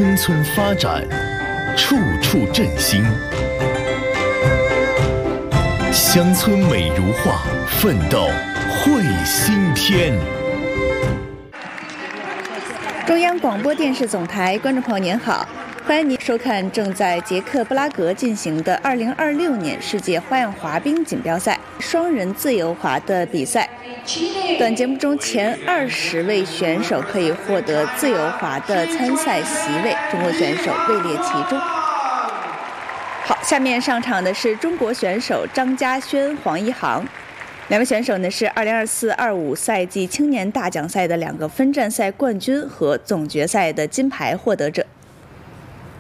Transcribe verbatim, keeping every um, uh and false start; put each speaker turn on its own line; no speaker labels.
村村发展，处处振兴。乡村美如画，奋斗绘新天。
中央广播电视总台观众朋友您好，欢迎您收看正在捷克布拉格进行的二零二六年世界花样滑冰锦标赛双人自由滑的比赛。短节目中前二十位选手可以获得自由滑的参赛席位，中国选手位列其中。好，下面上场的是中国选手张家轩、黄一航。两位选手呢是二零二四二五赛季青年大奖赛的两个分站赛冠军和总决赛的金牌获得者。